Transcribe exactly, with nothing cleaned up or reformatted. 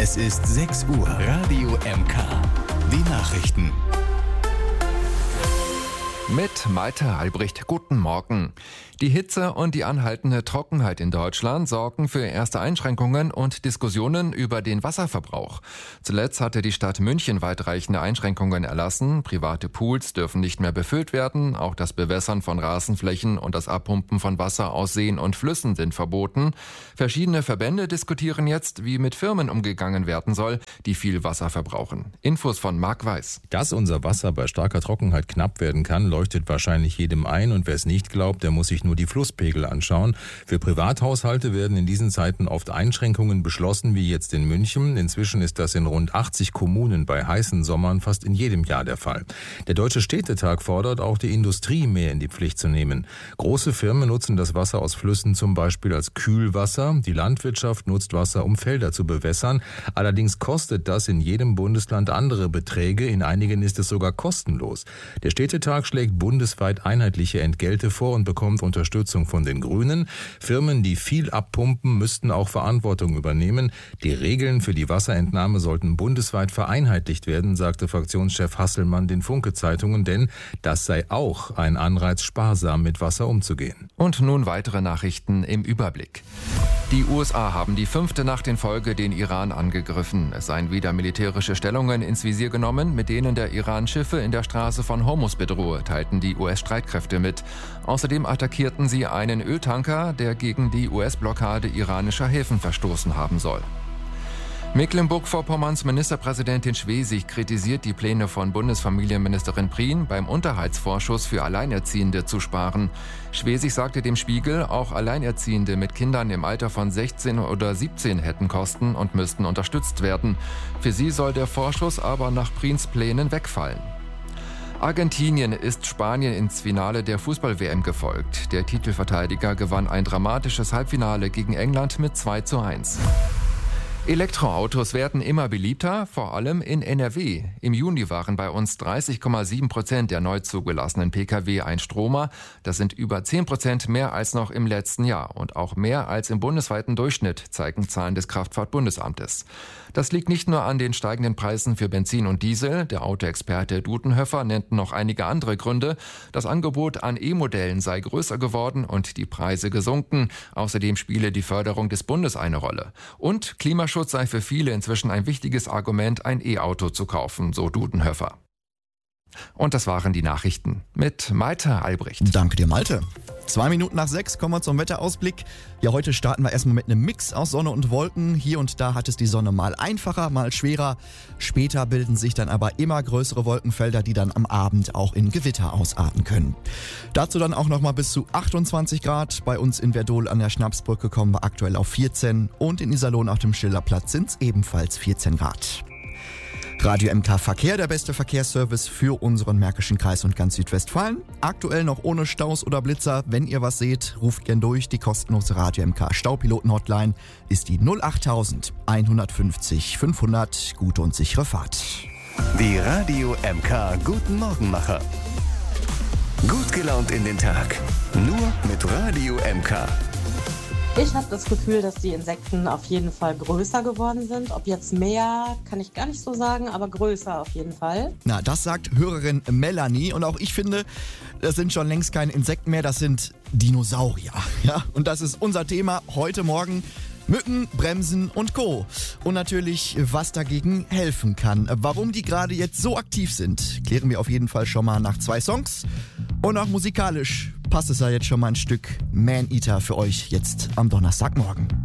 Es ist sechs Uhr. Radio M K. Die Nachrichten. Mit Malte Albrecht, guten Morgen. Die Hitze und die anhaltende Trockenheit in Deutschland sorgen für erste Einschränkungen und Diskussionen über den Wasserverbrauch. Zuletzt hatte die Stadt München weitreichende Einschränkungen erlassen. Private Pools dürfen nicht mehr befüllt werden. Auch das Bewässern von Rasenflächen und das Abpumpen von Wasser aus Seen und Flüssen sind verboten. Verschiedene Verbände diskutieren jetzt, wie mit Firmen umgegangen werden soll, die viel Wasser verbrauchen. Infos von Marc Weiß. Dass unser Wasser bei starker Trockenheit knapp werden kann, leuchtet wahrscheinlich jedem ein, und wer es nicht glaubt, der muss sich nur die Flusspegel anschauen. Für Privathaushalte werden in diesen Zeiten oft Einschränkungen beschlossen, wie jetzt in München. Inzwischen ist das in rund achtzig Kommunen bei heißen Sommern fast in jedem Jahr der Fall. Der Deutsche Städtetag fordert auch die Industrie mehr in die Pflicht zu nehmen. Große Firmen nutzen das Wasser aus Flüssen zum Beispiel als Kühlwasser. Die Landwirtschaft nutzt Wasser, um Felder zu bewässern. Allerdings kostet das in jedem Bundesland andere Beträge. In einigen ist es sogar kostenlos. Der Städtetag schlägt bundesweit einheitliche Entgelte vor und bekommt Unterstützung von den Grünen. Firmen, die viel abpumpen, müssten auch Verantwortung übernehmen. Die Regeln für die Wasserentnahme sollten bundesweit vereinheitlicht werden, sagte Fraktionschef Hasselmann den Funke-Zeitungen, denn das sei auch ein Anreiz, sparsam mit Wasser umzugehen. Und nun weitere Nachrichten im Überblick. Die U S A haben die fünfte Nacht in Folge den Iran angegriffen. Es seien wieder militärische Stellungen ins Visier genommen, mit denen der Iran Schiffe in der Straße von Hormuz bedrohe, teilten die U S-Streitkräfte mit. Außerdem attackierten sie einen Öltanker, der gegen die U S-Blockade iranischer Häfen verstoßen haben soll. Mecklenburg-Vorpommerns Ministerpräsidentin Schwesig kritisiert die Pläne von Bundesfamilienministerin Prien, beim Unterhaltsvorschuss für Alleinerziehende zu sparen. Schwesig sagte dem Spiegel, auch Alleinerziehende mit Kindern im Alter von sechzehn oder siebzehn hätten Kosten und müssten unterstützt werden. Für sie soll der Vorschuss aber nach Priens Plänen wegfallen. Argentinien ist Spanien ins Finale der Fußball-W M gefolgt. Der Titelverteidiger gewann ein dramatisches Halbfinale gegen England mit zwei zu eins. Elektroautos werden immer beliebter, vor allem in N R W. Im Juni waren bei uns dreißig Komma sieben Prozent der neu zugelassenen Pkw Einstromer. Das sind über zehn Prozent mehr als noch im letzten Jahr und auch mehr als im bundesweiten Durchschnitt, zeigen Zahlen des Kraftfahrtbundesamtes. Das liegt nicht nur an den steigenden Preisen für Benzin und Diesel. Der Autoexperte Dudenhöfer nennt noch einige andere Gründe. Das Angebot an E-Modellen sei größer geworden und die Preise gesunken. Außerdem spiele die Förderung des Bundes eine Rolle. Und Klimaschutz sei für viele inzwischen ein wichtiges Argument, ein E-Auto zu kaufen, so Dudenhöfer. Und das waren die Nachrichten mit Malte Albrecht. Danke dir, Malte. Zwei Minuten nach sechs kommen wir zum Wetterausblick. Ja, heute starten wir erstmal mit einem Mix aus Sonne und Wolken. Hier und da hat es die Sonne mal einfacher, mal schwerer. Später bilden sich dann aber immer größere Wolkenfelder, die dann am Abend auch in Gewitter ausarten können. Dazu dann auch nochmal bis zu achtundzwanzig Grad. Bei uns in Verdol an der Schnapsbrücke kommen wir aktuell auf vierzehn. Und in Iserlohn auf dem Schillerplatz sind es ebenfalls vierzehn Grad. Radio M K Verkehr, der beste Verkehrsservice für unseren Märkischen Kreis und ganz Südwestfalen. Aktuell noch ohne Staus oder Blitzer. Wenn ihr was seht, ruft gern durch. Die kostenlose Radio M K Staupiloten-Hotline ist die null acht eins fünfzig fünfhundert. Gute und sichere Fahrt. Die Radio M K Guten Morgenmacher. Gut gelaunt in den Tag. Nur mit Radio M K. Ich habe das Gefühl, dass die Insekten auf jeden Fall größer geworden sind. Ob jetzt mehr, kann ich gar nicht so sagen, aber größer auf jeden Fall. Na, das sagt Hörerin Melanie. Und auch ich finde, das sind schon längst keine Insekten mehr, das sind Dinosaurier. Ja? Und das ist unser Thema heute Morgen. Mücken, Bremsen und Co. Und natürlich, was dagegen helfen kann. Warum die gerade jetzt so aktiv sind, klären wir auf jeden Fall schon mal nach zwei Songs. Und auch musikalisch passt es ja jetzt schon mal ein Stück Man-Eater für euch jetzt am Donnerstagmorgen.